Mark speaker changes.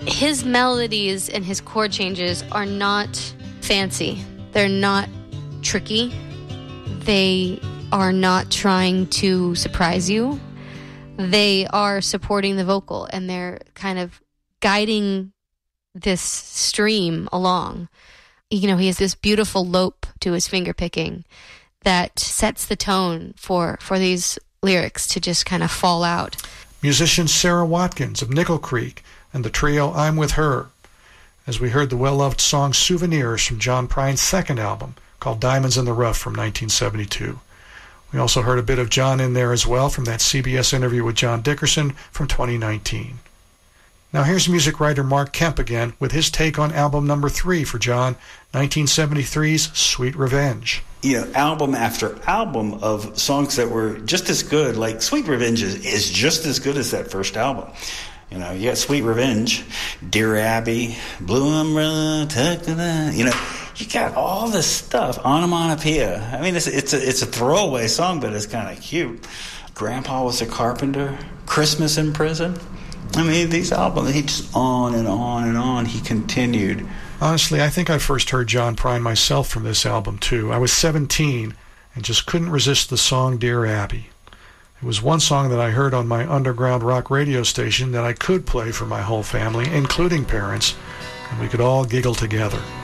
Speaker 1: his melodies and his chord changes are not fancy. They're not tricky. They are not trying to surprise you. They are supporting the vocal, and they're kind of guiding this stream along. You know, he has this beautiful lope to his finger picking that sets the tone for these lyrics to just kind of fall out.
Speaker 2: Musician Sarah Watkins of Nickel Creek and the trio I'm With Her, as we heard the well-loved song Souvenirs from John Prine's second album called Diamonds in the Rough from 1972. We also heard a bit of John in there as well from that CBS interview with John Dickerson from 2019. Now here's music writer Mark Kemp again with his take on album number 3 for John, 1973's Sweet Revenge.
Speaker 3: You know, album after album of songs that were just as good, like Sweet Revenge is just as good as that first album. You know, you got Sweet Revenge, Dear Abby, Blue Umbrella, you know, you got all this stuff, Onomatopoeia. I mean, it's a throwaway song, but it's kind of cute. Grandpa Was a Carpenter, Christmas in Prison. I mean, these albums, he just on and on and on. He continued.
Speaker 2: Honestly, I think I first heard John Prine myself from this album, too. I was 17 and just couldn't resist the song Dear Abby. It was one song that I heard on my underground rock radio station that I could play for my whole family, including parents, and we could all giggle together.